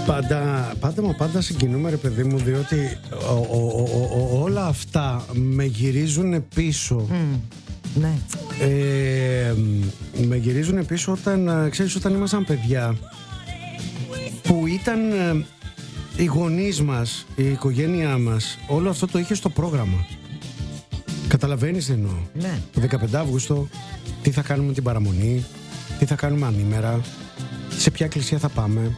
Πάντα συγκινούμε, ρε παιδί μου, διότι όλα αυτά με γυρίζουν πίσω. Ναι. Με γυρίζουν πίσω όταν ήμασταν παιδιά, που ήταν οι γονείς μας, η οικογένειά μας, όλο αυτό το είχε στο πρόγραμμα. Καταλαβαίνεις τι εννοώ? Ναι. Το 15 Αύγουστο τι θα κάνουμε την παραμονή, τι θα κάνουμε ανήμερα, σε ποια εκκλησία θα πάμε,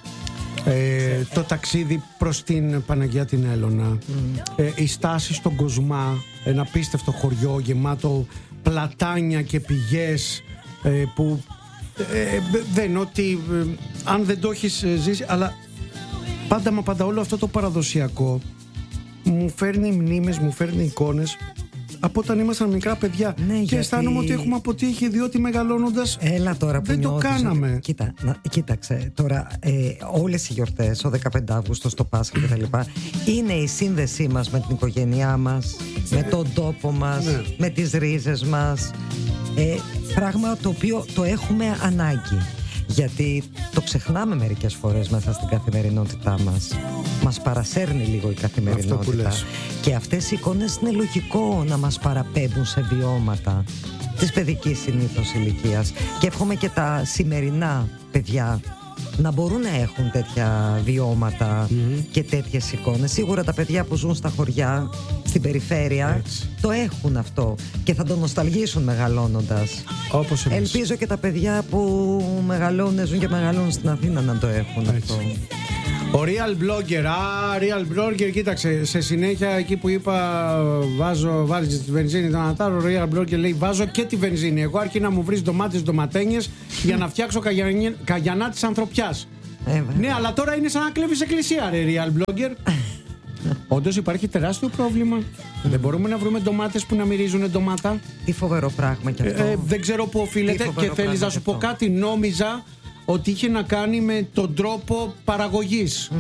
το ταξίδι προς την Παναγία την Έλωνα, η στάση στον Κοσμά, ένα απίστευτο χωριό γεμάτο πλατάνια και πηγές, που δεν ότι αν δεν το έχεις ζήσει, αλλά πάντα όλο αυτό το παραδοσιακό μου φέρνει μνήμες, μου φέρνει εικόνες από όταν ήμασταν μικρά παιδιά. Ναι, και αισθάνομαι ότι έχουμε αποτύχει, διότι μεγαλώνοντας δεν το κάναμε. Κοίταξε τώρα, όλες οι γιορτές, ο 15 Αύγουστος, το Πάσχα κτλ. Είναι η σύνδεσή μας με την οικογένειά μας, με τον τόπο μας, με τις ρίζες μας. Πράγμα το οποίο το έχουμε ανάγκη. Γιατί το ξεχνάμε μερικές φορές μέσα στην καθημερινότητά μας. Μας παρασέρνει λίγο η καθημερινότητα. Και αυτές οι εικόνες είναι λογικό να μας παραπέμπουν σε βιώματα της παιδικής συνήθως ηλικίας. Και εύχομαι και τα σημερινά παιδιά να μπορούν να έχουν τέτοια βιώματα και τέτοιες εικόνες. Σίγουρα τα παιδιά που ζουν στα χωριά, στην περιφέρεια, το έχουν αυτό και θα το νοσταλγήσουν μεγαλώνοντας. Όπως εμείς. Ελπίζω και τα παιδιά που ζουν και μεγαλώνουν στην Αθήνα να το έχουν αυτό. Ο Real Blogger, Real Blogger, κοίταξε, σε συνέχεια εκεί που είπα βάζεις τη βενζίνη τον Ανατάρο, ο Real Blogger λέει βάζω και τη βενζίνη. Εγώ αρκεί να μου βρεις ντομάτες, ντοματένιες για να φτιάξω καγιανά της ανθρωπιάς. Ναι, αλλά τώρα είναι σαν να κλέβεις εκκλησία, ρε Real Blogger. Όντως υπάρχει τεράστιο πρόβλημα. Δεν μπορούμε να βρούμε ντομάτες που να μυρίζουν ντομάτα. Τι φοβερό πράγμα κι αυτό. Δεν ξέρω πού οφείλεται. Και θέλεις να σου πω κάτι, νόμιζα ότι είχε να κάνει με τον τρόπο παραγωγής.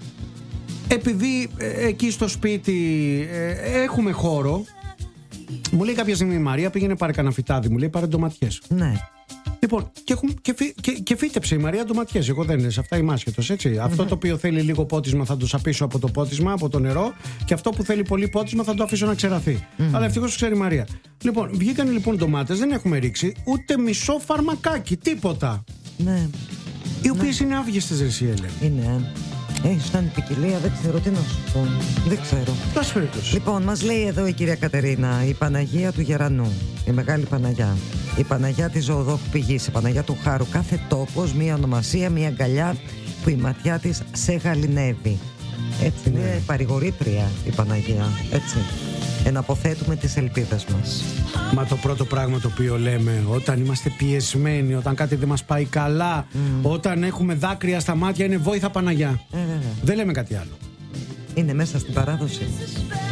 Επειδή εκεί στο σπίτι έχουμε χώρο, μου λέει κάποια στιγμή η Μαρία, πήγαινε πάρε κανένα φυτάδι, μου λέει πάρε ντοματιές. Ναι. Λοιπόν, και φύτεψε η Μαρία ντοματιές. Εγώ δεν είναι, σε αυτά είμαι άσχετος, έτσι. Αυτό το οποίο θέλει λίγο πότισμα θα το σαπίσω από το πότισμα, από το νερό, και αυτό που θέλει πολύ πότισμα θα το αφήσω να ξεραθεί. Αλλά ευτυχώς ξέρει η Μαρία. Λοιπόν, βγήκαν λοιπόν ντομάτες, δεν έχουμε ρίξει ούτε μισό φαρμακάκι, τίποτα. Ναι. Οι οποίες είναι άβγεστες, ρε εσύ, Έλενα. Είναι. Σαν ποικιλία, δεν ξέρω τι να σου πω. Δεν ξέρω. Πάση περιπτώσει. Λοιπόν, μας λέει εδώ η κυρία Κατερίνα, η Παναγία του Γερανού, η Μεγάλη Παναγιά, η Παναγιά της Ζωοδόχου Πηγής, η Παναγιά του Χάρου. Κάθε τόπος, μία ονομασία, μία αγκαλιά που η ματιά της σε γαληνεύει. Έτσι είναι παρηγορήτρια η Παναγία. Έτσι. Εναποθέτουμε τις ελπίδες μας. Μα το πρώτο πράγμα το οποίο λέμε όταν είμαστε πιεσμένοι, όταν κάτι δεν μας πάει καλά, όταν έχουμε δάκρυα στα μάτια, είναι βόηθα Παναγιά. Δεν λέμε κάτι άλλο. Είναι μέσα στην παράδοσή μας.